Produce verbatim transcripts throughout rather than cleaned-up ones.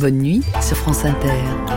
Bonne nuit sur France Inter.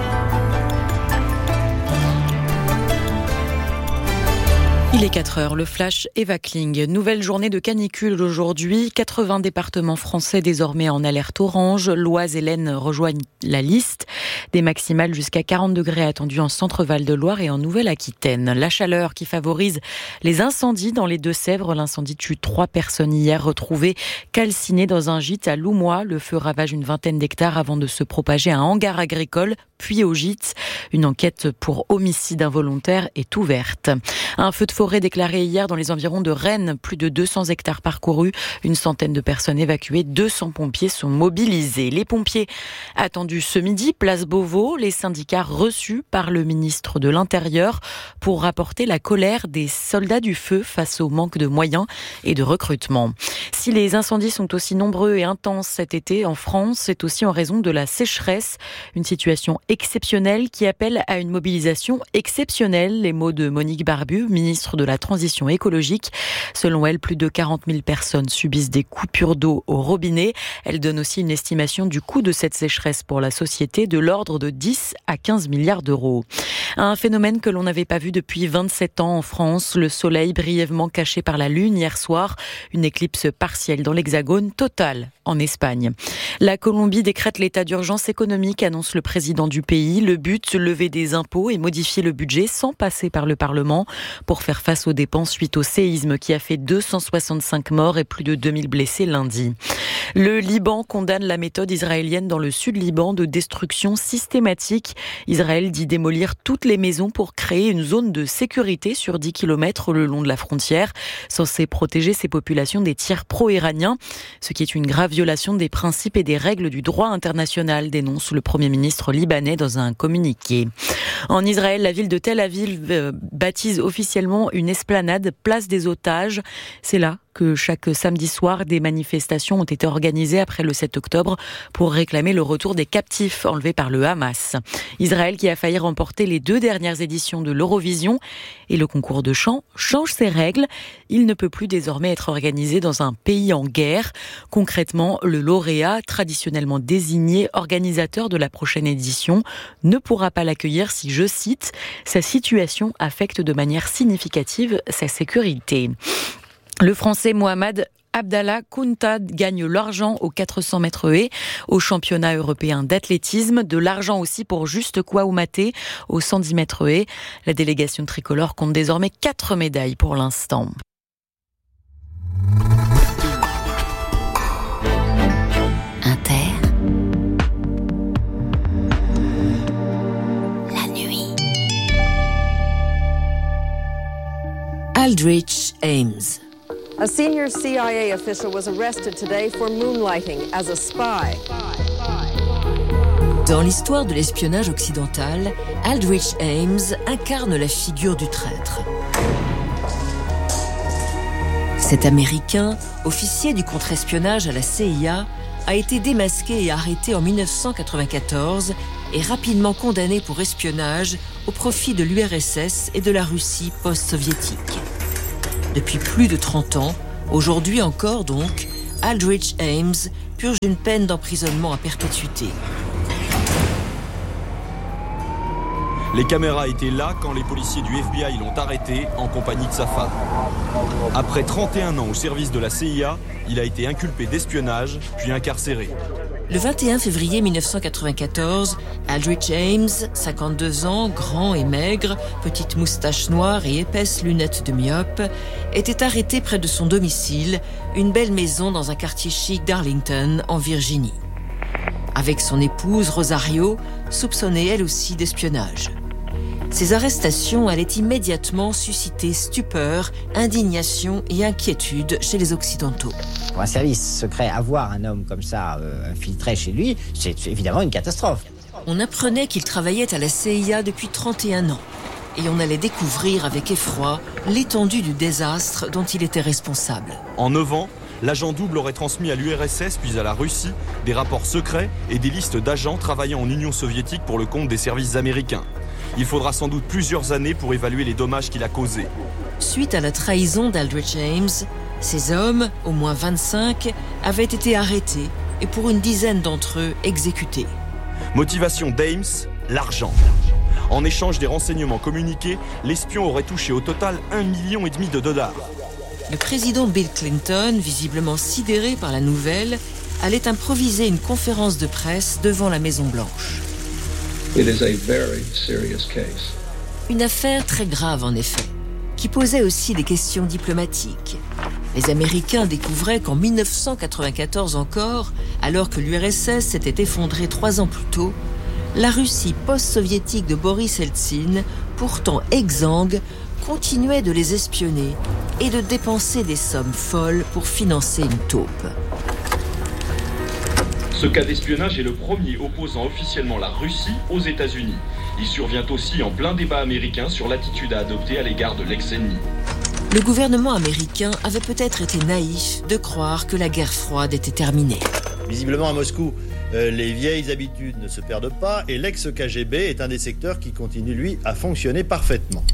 Il est quatre heures, le flash Eva Kling. Nouvelle journée de canicule aujourd'hui. quatre-vingts départements français désormais en alerte orange. l'Oise et l'Aisne rejoignent la liste. Des maximales jusqu'à quarante degrés attendus en centre-Val de Loire et en Nouvelle-Aquitaine. La chaleur qui favorise les incendies dans les Deux-Sèvres. L'incendie tue trois personnes hier retrouvées calcinées dans un gîte à Loumois. Le feu ravage une vingtaine d'hectares avant de se propager à un hangar agricole, puis au gîte. Une enquête pour homicide involontaire est ouverte. Un feu de forêt déclaré hier dans les environs de Rennes. Plus de deux cents hectares parcourus, une centaine de personnes évacuées, deux cents pompiers sont mobilisés. Les pompiers attendus ce midi, place Beauvau, les syndicats reçus par le ministre de l'Intérieur pour rapporter la colère des soldats du feu face au manque de moyens et de recrutement. Si les incendies sont aussi nombreux et intenses cet été en France, c'est aussi en raison de la sécheresse, une situation exceptionnelle qui appelle à une mobilisation exceptionnelle. Les mots de Monique Barbu, ministre de la Transition écologique. Selon elle, plus de quarante mille personnes subissent des coupures d'eau au robinet. Elle donne aussi une estimation du coût de cette sécheresse pour la société de l'ordre de dix à quinze milliards d'euros. Un phénomène que l'on n'avait pas vu depuis vingt-sept ans en France. Le soleil brièvement caché par la lune hier soir. Une éclipse partielle dans l'Hexagone, totale en Espagne. La Colombie décrète l'état d'urgence économique, annonce le président du pays. Le but, lever des impôts et modifier le budget sans passer par le Parlement pour faire face aux dépenses suite au séisme qui a fait deux cent soixante-cinq morts et plus de deux mille blessés lundi. Le Liban condamne la méthode israélienne dans le sud Liban de destruction systématique. Israël dit démolir toutes les maisons pour créer une zone de sécurité sur dix kilomètres le long de la frontière, censée protéger ces populations des tirs pro-iraniens, ce qui est une grave violation des principes et des règles du droit international, dénonce le Premier ministre libanais dans un communiqué. En Israël, la ville de Tel Aviv euh, baptise officiellement une esplanade place des otages. C'est là que chaque samedi soir, des manifestations ont été organisées après le sept octobre pour réclamer le retour des captifs enlevés par le Hamas. Israël qui a failli remporter les deux dernières éditions de l'Eurovision et le concours de chant change ses règles. Il ne peut plus désormais être organisé dans un pays en guerre. Concrètement, le lauréat, traditionnellement désigné organisateur de la prochaine édition, ne pourra pas l'accueillir si, je cite, sa situation affecte de manière significative sa sécurité. Le Français Mohamed Abdallah Kounta gagne l'argent aux quatre cents mètres haies au championnat européen d'athlétisme. De l'argent aussi pour Juste Kouaoumate aux cent dix mètres haies. La délégation tricolore compte désormais quatre médailles pour l'instant. Inter. La nuit. Aldrich Ames. A senior C I A official was arrested today for moonlighting as a spy. Dans l'histoire de l'espionnage occidental, Aldrich Ames incarne la figure du traître. Cet Américain, officier du contre-espionnage à la C I A, a été démasqué et arrêté en dix-neuf cent quatre-vingt-quatorze et rapidement condamné pour espionnage au profit de l'U R S S et de la Russie post-soviétique. Depuis plus de trente ans, aujourd'hui encore donc, Aldrich Ames purge une peine d'emprisonnement à perpétuité. Les caméras étaient là quand les policiers du F B I l'ont arrêté en compagnie de sa femme. Après trente et un ans au service de la C I A, il a été inculpé d'espionnage, puis incarcéré. Le vingt et un février dix-neuf cent quatre-vingt-quatorze, Aldrich Ames, cinquante-deux ans, grand et maigre, petite moustache noire et épaisse lunettes de myope, était arrêté près de son domicile, une belle maison dans un quartier chic d'Arlington, en Virginie. Avec son épouse Rosario, soupçonnée elle aussi d'espionnage. Ces arrestations allaient immédiatement susciter stupeur, indignation et inquiétude chez les Occidentaux. Pour un service secret, avoir un homme comme ça euh, infiltré chez lui, c'est évidemment une catastrophe. On apprenait qu'il travaillait à la C I A depuis trente et un ans. Et on allait découvrir avec effroi l'étendue du désastre dont il était responsable. En neuf ans, l'agent double aurait transmis à l'U R S S puis à la Russie des rapports secrets et des listes d'agents travaillant en Union soviétique pour le compte des services américains. Il faudra sans doute plusieurs années pour évaluer les dommages qu'il a causés. Suite à la trahison d'Aldrich Ames, ces hommes, au moins vingt-cinq, avaient été arrêtés et pour une dizaine d'entre eux exécutés. Motivation d'Ames, l'argent. En échange des renseignements communiqués, l'espion aurait touché au total un million et demi de dollars. Le président Bill Clinton, visiblement sidéré par la nouvelle, allait improviser une conférence de presse devant la Maison-Blanche. It is a very serious case. Une affaire très grave en effet, qui posait aussi des questions diplomatiques. Les Américains découvraient qu'en dix-neuf cent quatre-vingt-quatorze encore, alors que l'U R S S s'était effondrée trois ans plus tôt, la Russie post-soviétique de Boris Eltsine, pourtant exsangue, continuait de les espionner et de dépenser des sommes folles pour financer une taupe. Ce cas d'espionnage est le premier opposant officiellement la Russie aux États-Unis. Il survient aussi en plein débat américain sur l'attitude à adopter à l'égard de l'ex-ennemi. Le gouvernement américain avait peut-être été naïf de croire que la guerre froide était terminée. Visiblement à Moscou, euh, les vieilles habitudes ne se perdent pas et l'ex-K G B est un des secteurs qui continue, lui, à fonctionner parfaitement.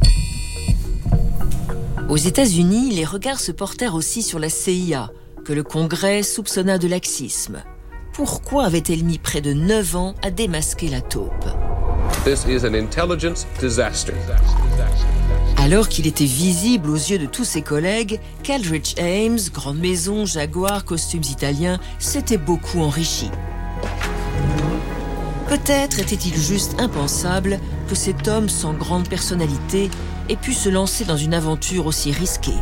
Aux États-Unis, les regards se portèrent aussi sur la C I A, que le Congrès soupçonna de laxisme. Pourquoi avait-elle mis près de neuf ans à démasquer la taupe ? This is an intelligence disaster. Alors qu'il était visible aux yeux de tous ses collègues, qu'Aldrich Ames, grande maison, Jaguar, costumes italiens, s'était beaucoup enrichi. Peut-être était-il juste impensable que cet homme sans grande personnalité ait pu se lancer dans une aventure aussi risquée.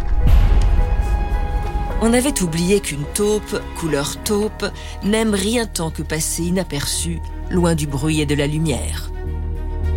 On avait oublié qu'une taupe, couleur taupe, n'aime rien tant que passer inaperçue, loin du bruit et de la lumière.